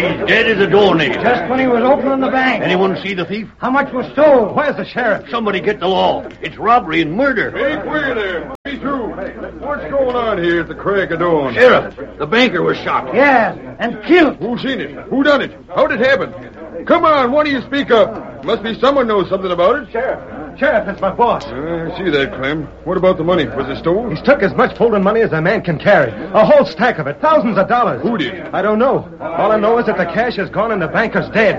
He's dead as a doornail. Just when he was opening the bank. Anyone see the thief? How much was stole? Where's the sheriff? Somebody get the law. It's robbery and murder. Hey, queer there. Me through. What's going on here at the crack of dawn? Sheriff, the banker was shot. Yes, and killed. Who seen it? Who done it? How'd it happen? Come on, one of you speak up. Must be someone knows something about it. Sheriff, that's my boss. I see that, Clem. What about the money? Was it stolen? He's took as much folding money as a man can carry. A whole stack of it. Thousands of dollars. Who did? I don't know. All I know is that the cash is gone and the banker's dead.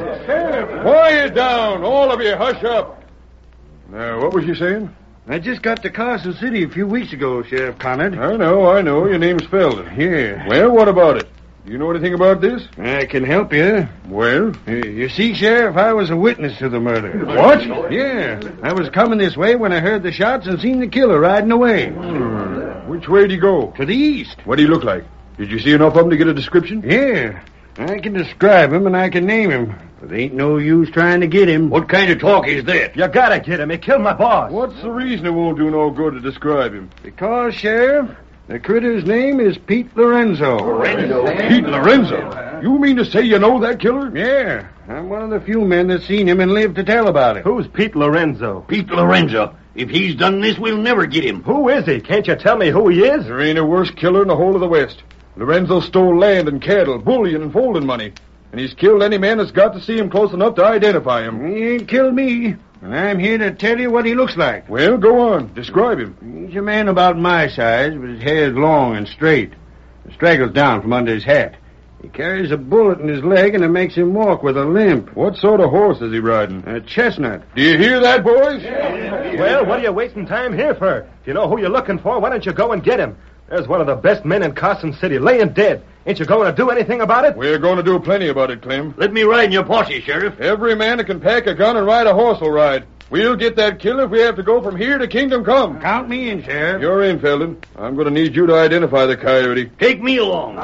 Quiet down. All of you, hush up. Now, what was you saying? I just got to Carson City a few weeks ago, Sheriff Conard. I know. Your name's Felden. Here. Well, what about it? You know anything about this? I can help you. Well? You see, Sheriff, I was a witness to the murder. What? Yeah. I was coming this way when I heard the shots and seen the killer riding away. Which way did he go? To the east. What did he look like? Did you see enough of him to get a description? Yeah. I can describe him and I can name him. But there ain't no use trying to get him. What kind of talk is that? You gotta get him. He killed my boss. What's the reason it won't do no good to describe him? Because, Sheriff, the critter's name is Pete Lorenzo. Pete Lorenzo? You mean to say you know that killer? Yeah. I'm one of the few men that's seen him and lived to tell about it. Who's Pete Lorenzo? Pete Lorenzo. If he's done this, we'll never get him. Who is he? Can't you tell me who he is? There ain't a worse killer in the whole of the West. Lorenzo stole land and cattle, bullion and folding money. And he's killed any man that's got to see him close enough to identify him. He ain't killed me. And I'm here to tell you what he looks like. Well, go on. Describe him. He's a man about my size, but his hair's long and straight. It straggles down from under his hat. He carries a bullet in his leg, and it makes him walk with a limp. What sort of horse is he riding? A chestnut. Do you hear that, boys? Well, what are you wasting time here for? If you know who you're looking for, why don't you go and get him? There's one of the best men in Carson City, laying dead. Ain't you going to do anything about it? We're going to do plenty about it, Clem. Let me ride in your posse, Sheriff. Every man that can pack a gun and ride a horse will ride. We'll get that killer if we have to go from here to Kingdom Come. Count me in, Sheriff. You're in, Felden. I'm going to need you to identify the coyote. Take me along.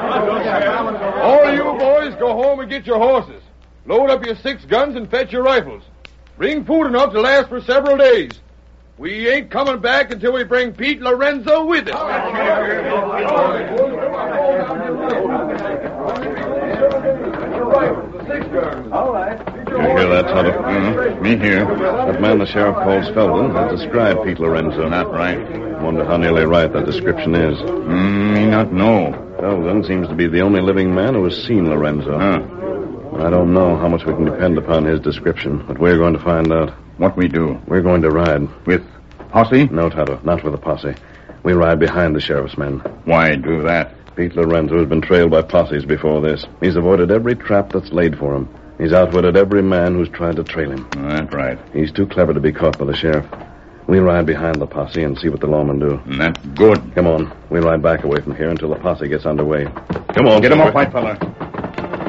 All of you boys, go home and get your horses. Load up your 6 guns and fetch your rifles. Bring food enough to last for several days. We ain't coming back until we bring Pete Lorenzo with us. All right. You hear that, Tonto? Me here. That man the sheriff calls Felden has described Pete Lorenzo. Not right. Wonder how nearly right that description is. Me not know. Felden seems to be the only living man who has seen Lorenzo. I don't know how much we can depend upon his description, but we're going to find out. What we do? We're going to ride. With posse? No, Tonto, not with a posse. We ride behind the sheriff's men. Why do that? Pete Lorenzo has been trailed by posses before this. He's avoided every trap that's laid for him. He's outwitted every man who's tried to trail him. That's right. He's too clever to be caught by the sheriff. We ride behind the posse and see what the lawmen do. That's good. Come on. We ride back away from here until the posse gets underway. Come on, Get him Silver. up, white fella.